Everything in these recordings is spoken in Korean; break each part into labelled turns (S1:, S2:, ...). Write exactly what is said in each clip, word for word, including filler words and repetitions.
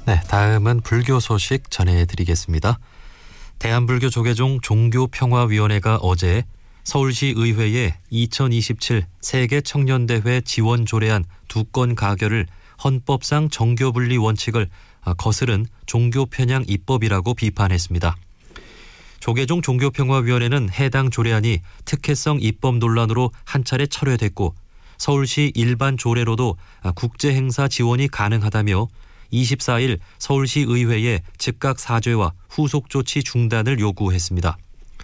S1: 네, 다음은 불교 소식 전해드리겠습니다. 대한불교 조계종 종교평화위원회가 어제 서울시 의회에 이천이십칠 세계청년대회 지원 조례안 두 건 가결을 헌법상 정교분리 원칙을 거스른 종교편향 입법이라고 비판했습니다. 조계종 종교평화위원회는 해당 조례안이 특혜성 입법 논란으로 한 차례 철회됐고 서울시 일반 조례로도 국제행사 지원이 가능하다며 이십사일 서울시 의회에 즉각 사죄와 후속 조치 중단을 요구했습니다.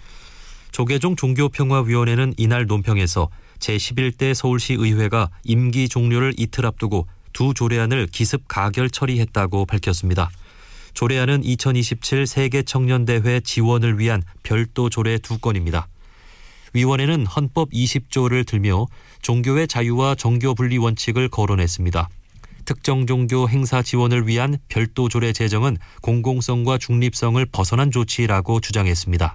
S1: 조계종 종교평화위원회는 이날 논평에서 제십일 대 서울시 의회가 임기 종료를 이틀 앞두고 두 조례안을 기습 가결 처리했다고 밝혔습니다. 조례안은 이천이십칠 세계청년대회 지원을 위한 별도 조례 두 건입니다. 위원회는 헌법 이십조를 들며 종교의 자유와 정교분리 원칙을 거론했습니다. 특정 종교 행사 지원을 위한 별도 조례 제정은 공공성과 중립성을 벗어난 조치라고 주장했습니다.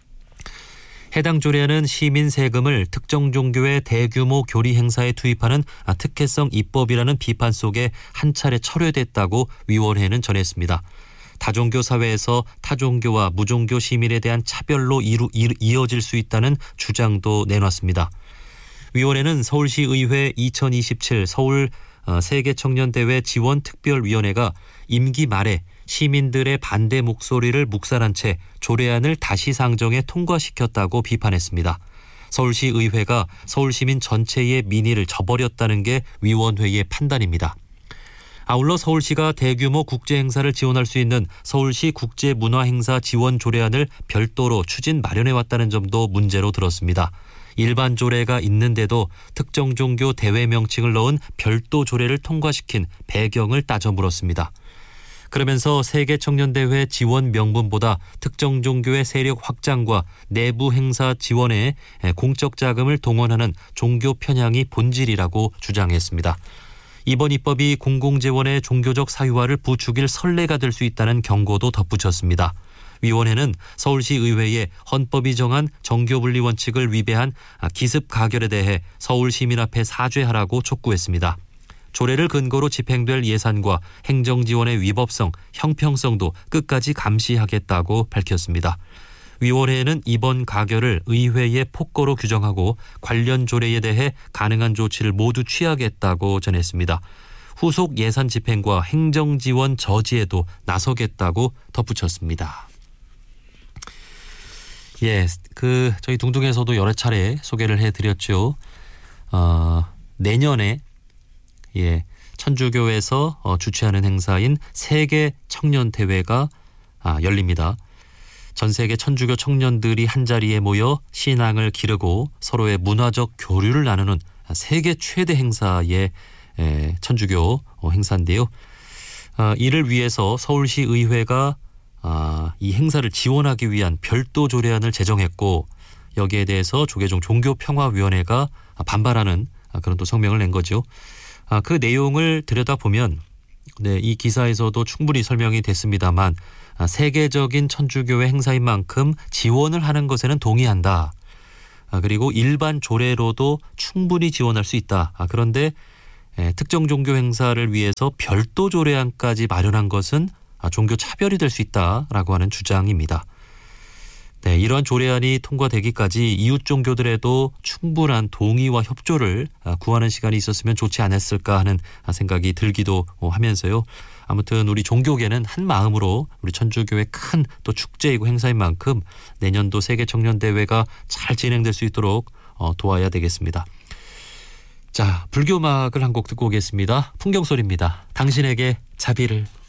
S1: 해당 조례안은 시민 세금을 특정 종교의 대규모 교리 행사에 투입하는 특혜성 입법이라는 비판 속에 한 차례 철회됐다고 위원회는 전했습니다. 다종교 사회에서 타종교와 무종교 시민에 대한 차별로 이루, 이어질 수 있다는 주장도 내놨습니다. 위원회는 서울시 의회 이천이십칠 서울 세계청년대회 지원특별위원회가 임기 말에 시민들의 반대 목소리를 묵살한 채 조례안을 다시 상정해 통과시켰다고 비판했습니다. 서울시 의회가 서울시민 전체의 민의를 저버렸다는 게 위원회의 판단입니다. 아울러 서울시가 대규모 국제행사를 지원할 수 있는 서울시 국제문화행사 지원 조례안을 별도로 추진 마련해왔다는 점도 문제로 들었습니다. 일반 조례가 있는데도 특정 종교 대회 명칭을 넣은 별도 조례를 통과시킨 배경을 따져 물었습니다. 그러면서 세계청년대회 지원 명분보다 특정 종교의 세력 확장과 내부 행사 지원에 공적 자금을 동원하는 종교 편향이 본질이라고 주장했습니다. 이번 입법이 공공재원의 종교적 사유화를 부추길 선례가 될 수 있다는 경고도 덧붙였습니다. 위원회는 서울시 의회에 헌법이 정한 정교분리 원칙을 위배한 기습 가결에 대해 서울 시민 앞에 사죄하라고 촉구했습니다. 조례를 근거로 집행될 예산과 행정지원의 위법성, 형평성도 끝까지 감시하겠다고 밝혔습니다. 위원회는 이번 가결을 의회의 폭거로 규정하고 관련 조례에 대해 가능한 조치를 모두 취하겠다고 전했습니다. 후속 예산 집행과 행정지원 저지에도 나서겠다고 덧붙였습니다. 예, 그 저희 둥둥에서도 여러 차례 소개를 해드렸죠. 어, 내년에 예 천주교에서 어, 주최하는 행사인 세계 청년 대회가 아, 열립니다. 전 세계 천주교 청년들이 한자리에 모여 신앙을 기르고 서로의 문화적 교류를 나누는 세계 최대 행사의 에, 천주교 어, 행사인데요. 어, 이를 위해서 서울시 의회가 아, 이 행사를 지원하기 위한 별도 조례안을 제정했고 여기에 대해서 조계종 종교평화위원회가 반발하는 그런 또 성명을 낸 거죠. 아, 그 내용을 들여다보면 네, 이 기사에서도 충분히 설명이 됐습니다만 아, 세계적인 천주교의 행사인 만큼 지원을 하는 것에는 동의한다. 아, 그리고 일반 조례로도 충분히 지원할 수 있다. 아, 그런데 에, 특정 종교 행사를 위해서 별도 조례안까지 마련한 것은 종교 차별이 될 수 있다라고 하는 주장입니다. 네, 이러한 조례안이 통과되기까지 이웃 종교들에도 충분한 동의와 협조를 구하는 시간이 있었으면 좋지 않았을까 하는 생각이 들기도 하면서요. 아무튼 우리 종교계는 한 마음으로 우리 천주교의 큰 또 축제이고 행사인 만큼 내년도 세계청년대회가 잘 진행될 수 있도록 도와야 되겠습니다. 자, 불교 음악을 한 곡 듣고 오겠습니다. 풍경소리입니다. 당신에게 자비를.